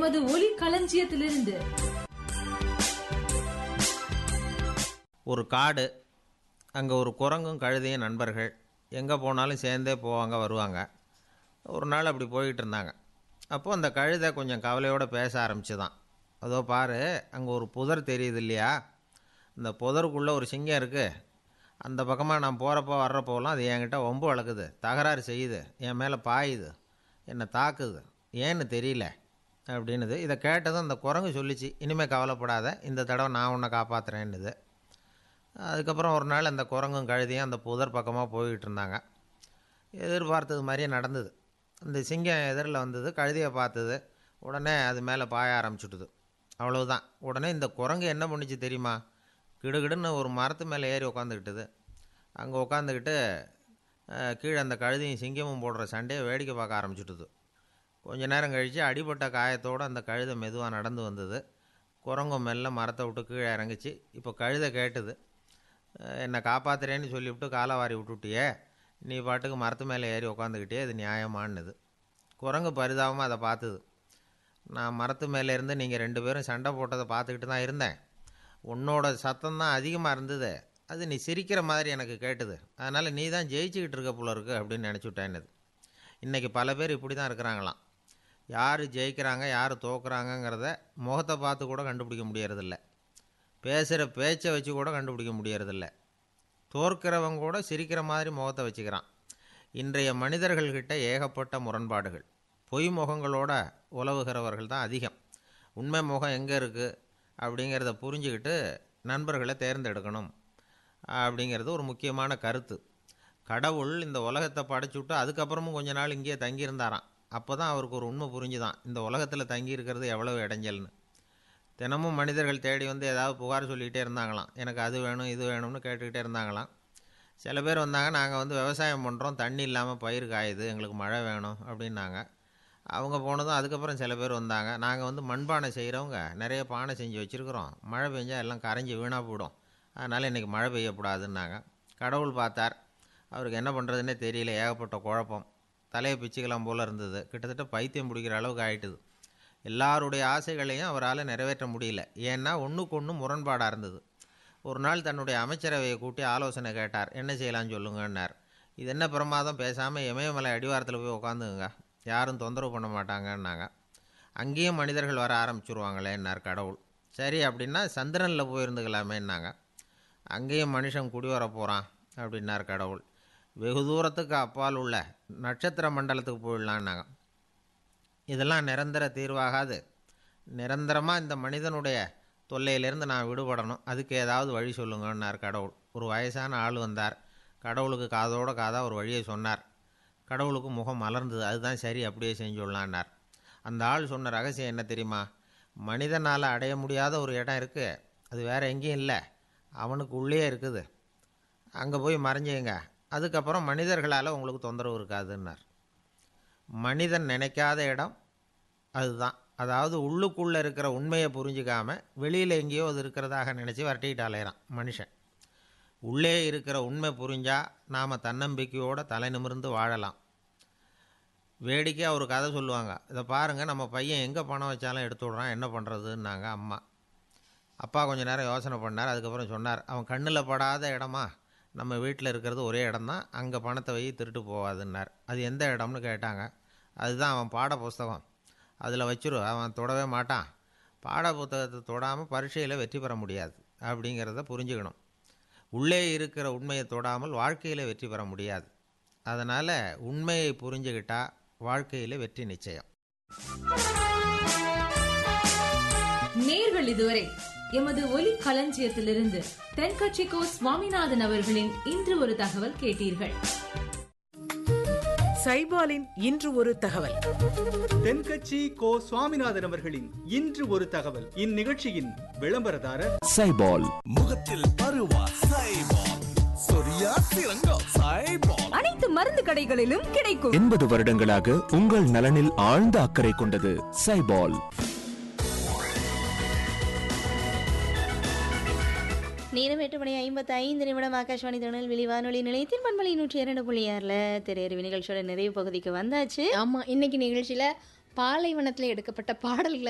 எமது ஒலி களஞ்சியத்திலிருந்து. ஒரு காடு, அங்கே ஒரு குரங்கும் கழுதையும் நண்பர்கள். எங்கே போனாலும் சேர்ந்தே போவாங்க வருவாங்க. ஒரு நாள் அப்படி போய்கிட்டு இருந்தாங்க. அப்போது அந்த கழுதை கொஞ்சம் கவலையோடு பேச ஆரம்பிச்சுதான். அதோ பாரு, அங்கே ஒரு புதர் தெரியுது இல்லையா? இந்த புதருக்குள்ளே ஒரு சிங்கம் இருக்குது. அந்த பக்கமாக நான் போகிறப்போ வர்றப்போலாம் அது என்கிட்ட வம்பு வளர்க்குது, தகராறு செய்யுது, என் மேலே பாயுது, என்னை தாக்குது, ஏன்னு தெரியல அப்படின்னுது. இதை கேட்டதும் அந்த குரங்கு சொல்லிச்சு, இனிமேல் கவலைப்படாத, இந்த தடவை நான் உன்னை காப்பாற்றுறேன்னுது. அதுக்கப்புறம் ஒரு நாள் அந்த குரங்கும் கழுதையும் அந்த புதர் பக்கமாக போய்கிட்டு இருந்தாங்க. எதிர்பார்த்தது மாதிரியே நடந்தது. அந்த சிங்கம் எதிரில் வந்தது, கழுதையை பார்த்தது, உடனே அது மேலே பாய ஆரம்பிச்சுட்டுது. அவ்வளவுதான். உடனே இந்த குரங்கு என்ன பண்ணிச்சு தெரியுமா? கிடுகிடுன்னு ஒரு மரத்து மேலே ஏறி உட்காந்துக்கிட்டுது. அங்கே உட்காந்துக்கிட்டு கீழே அந்த கழுதையும் சிங்கமும் போடுற சண்டையை வேடிக்கை பார்க்க ஆரம்பிச்சுட்டுது. கொஞ்ச நேரம் கழித்து அடிபட்ட காயத்தோடு அந்த கழுதை மெதுவாக நடந்து வந்தது. குரங்கும் மெல்ல மரத்தை விட்டு கீழே இறங்கிச்சு. இப்போ கழுதை கேட்டுது, என்னை காப்பாற்றுறேன்னு சொல்லிவிட்டு காலை வாரி விட்டுட்டியே, நீ பாட்டுக்கு மரத்து மேலே ஏறி உட்காந்துக்கிட்டே, இது நியாயமானது. குரங்கு பரிதாபமாக அதை பார்த்துது. நான் மரத்து மேலே இருந்து நீங்கள் 2 பேரும் சண்டை போட்டதை பார்த்துக்கிட்டு தான் இருந்தேன். உன்னோட சத்தம் தான் அதிகமாக இருந்தது, அது நீ சிரிக்கிற மாதிரி எனக்கு கேட்டுது. அதனால் நீ தான் ஜெயிச்சுக்கிட்டு இருக்க போல இருக்கு அப்படின்னு நினச்சிவிட்டேன்னுது. இன்றைக்கி பல பேர் இப்படி தான் இருக்கிறாங்களாம். யார் ஜெயிக்கிறாங்க யார் தோக்குறாங்கங்கிறத முகத்தை பார்த்து கூட கண்டுபிடிக்க முடியறதில்ல. பேசுகிற பேச்சை வச்சு கூட கண்டுபிடிக்க முடியறதில்ல. தோற்கிறவங்க கூட சிரிக்கிற மாதிரி முகத்தை வச்சுக்கிறான். இன்றைய மனிதர்கள்கிட்ட ஏகப்பட்ட முரண்பாடுகள். பொய் முகங்களோட உலவுகிறவர்கள் தான் அதிகம். உண்மை முகம் எங்கே இருக்குது அப்படிங்கிறத புரிஞ்சுக்கிட்டு நண்பர்களை தேர்ந்தெடுக்கணும் அப்படிங்கிறது ஒரு முக்கியமான கருத்து. கடவுள் இந்த உலகத்தை படைச்சுட்டு அதுக்கப்புறமும் கொஞ்ச நாள் இங்கேயே தங்கியிருந்தாராம். அப்போ தான் அவருக்கு ஒரு உண்மை புரிஞ்சுதான், இந்த உலகத்தில் தங்கியிருக்கிறது எவ்வளவு இடைஞ்சல்னு. தினமும் மனிதர்கள் தேடி வந்து ஏதாவது புகார் சொல்லிக்கிட்டே இருந்தாங்களாம். எனக்கு அது வேணும் இது வேணும்னு கேட்டுக்கிட்டே இருந்தாங்களாம். சில பேர் வந்தாங்க, நாங்கள் வந்து விவசாயம் பண்ணுறோம், தண்ணி இல்லாமல் பயிர் காயுது, எங்களுக்கு மழை வேணும் அப்படின்னாங்க. அவங்க போனதும் அதுக்கப்புறம் சில பேர் வந்தாங்க, நாங்கள் வந்து மண்பானை செய்கிறவங்க, நிறைய பானை செஞ்சு வச்சுருக்குறோம், மழை பெஞ்சால் எல்லாம் கரைஞ்சி வீணாக போயிடும், அதனால் இன்றைக்கி மழை பெய்யக்கூடாதுன்னாங்க. கடவுள் பார்த்தார், அவருக்கு என்ன பண்ணுறதுன்னே தெரியல, ஏகப்பட்ட குழப்பம், தலையை பிச்சுக்கலாம் போல் இருந்தது, கிட்டத்தட்ட பைத்தியம் பிடிக்கிற அளவுக்கு ஆகிட்டுது. எல்லாருடைய ஆசைகளையும் அவரால் நிறைவேற்ற முடியல. ஏன்னா ஒன்றுக்கு ஒன்று முரண்பாடாக இருந்தது. ஒரு நாள் தன்னுடைய அமைச்சரவையை கூட்டி ஆலோசனை கேட்டார். என்ன செய்யலான்னு சொல்லுங்கன்னார். இது என்ன பிரமாதம், பேசாமல் இமயமலை அடிவாரத்தில் போய் உட்காந்துங்க, யாரும் தொந்தரவு பண்ண மாட்டாங்கன்னாங்க. அங்கேயும் மனிதர்கள் வர ஆரம்பிச்சுருவாங்களேன்னார் கடவுள். சரி அப்படின்னா சந்திரனில் போயிருந்துக்கலாமேன்னாங்க. அங்கேயும் மனுஷன் குடி வர போகிறான் அப்படின்னார் கடவுள். வெகு தூரத்துக்கு அப்பால் உள்ள நட்சத்திர மண்டலத்துக்கு போயிடலான்னாங்க. இதெல்லாம் நிரந்தர தீர்வாகாது, நிரந்தரமாக இந்த மனிதனுடைய தொல்லையிலேருந்து நான் விடுபடணும், அதுக்கு ஏதாவது வழி சொல்லுங்கன்னார் கடவுள். ஒரு வயசான ஆள் வந்தார். கடவுளுக்கு காதோட காதாக ஒரு வழியை சொன்னார். கடவுளுக்கு முகம் மலர்ந்தது. அதுதான் சரி, அப்படியே செஞ்சுடலான்னார். அந்த ஆள் சொன்ன ரகசியம் என்ன தெரியுமா? மனிதனால் அடைய முடியாத ஒரு இடம் இருக்குது, அது வேறு எங்கேயும் இல்லை, அவனுக்கு உள்ளே இருக்குது, அங்கே போய் மறைஞ்சிங்க, அதுக்கப்புறம் மனிதர்களால் உங்களுக்கு தொந்தரவு இருக்காதுன்னார். மனிதன் நினைக்காத இடம் அதுதான். அதாவது உள்ளுக்குள்ளே இருக்கிற உண்மையை புரிஞ்சிக்காமல் வெளியில் எங்கேயோ அது இருக்கிறதாக நினச்சி வரட்டிக்கிட்டு அலையிறான் மனுஷன். உள்ளே இருக்கிற உண்மை புரிஞ்சால் நாம் தன்னம்பிக்கையோடு தலை நிமிர்ந்து வாழலாம். வேடிக்கையாக ஒரு கதை சொல்லுவாங்க. இதை பாருங்கள், நம்ம பையன் எங்கே பணம் வச்சாலும் எடுத்து விட்றான், என்ன பண்ணுறதுன்னாங்க அம்மா. அப்பா கொஞ்சம் நேரம் யோசனை பண்ணார். அதுக்கப்புறம் சொன்னார், அவன் கண்ணில் படாத இடமா, நம்ம வீட்டில் இருக்கிறது ஒரே இடம்தான், அங்கே பணத்தை வை திருட்டு போகாதுன்னார். அது எந்த இடம்னு கேட்டாங்க. அதுதான் அவன் பாட புஸ்தகம், அதில் வச்சிரு, அவன் தொடவே மாட்டான். பாட புத்தகத்தை தொடாமல் பரீட்சையில் வெற்றி பெற முடியாது அப்படிங்கிறத புரிஞ்சுக்கணும். உள்ளே இருக்கிற உண்மையை தொடாமல் வாழ்க்கையில் வெற்றி பெற முடியாது. அதனால் உண்மையை புரிஞ்சுக்கிட்டால் வாழ்க்கையில் வெற்றி நிச்சயம். நேர்கள் இதுவரை எமது ஒலி களஞ்சியத்திலிருந்து தென்கட்சிக்கோ சுவாமிநாதன் அவர்களின் இன்று ஒரு தகவல் கேட்டீர்கள். சைபாலின் இன்று ஒரு தகவல். தென்கட்சி கோ சுவாமிநாதன் அவர்களின் இன்று ஒரு தகவல். இந்நிகழ்ச்சியின் விளம்பரதாரர் சைபால். முகத்தில் பருவா சைபால், சொரியா சிறங்கா சைபால். அனைத்து மருந்து கடைகளிலும் கிடைக்கும். 80 வருடங்களாக உங்கள் நலனில் ஆழ்ந்த அக்கறை கொண்டது சைபால். நேரம் 8:55 ஆகாஷ்வாணி திருநெல்வேலி வானொலி நிலையத்தின் பண்பலை 102.6 திரையறிவு நிகழ்ச்சியோட நிறைவு பகுதிக்கு வந்தாச்சு. ஆமா, இன்னைக்கு நிகழ்ச்சியில பாலைவனத்துல எடுக்கப்பட்ட பாடல்களை